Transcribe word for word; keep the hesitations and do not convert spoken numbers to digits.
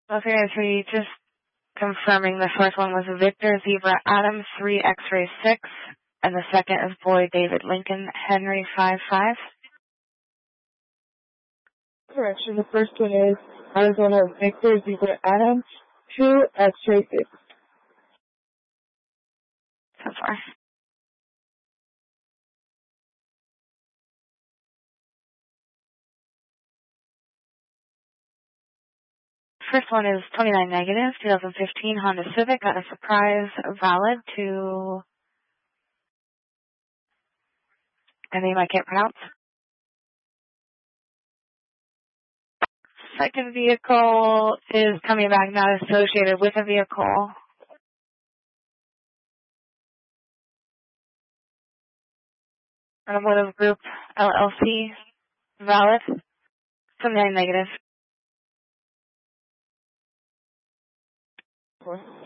Okay, three, just confirming the first one was Victor Zebra Adam three X-ray six, and the second is Boy David Lincoln Henry five five. Correction, the first one is Arizona Victor Zebra Adam two X-ray six. So far. First one is twenty-nine negative, twenty fifteen Honda Civic, got a surprise valid to a name I can't pronounce. Second vehicle is coming back not associated with a vehicle. Automotive Group L L C, valid, twenty-nine negative.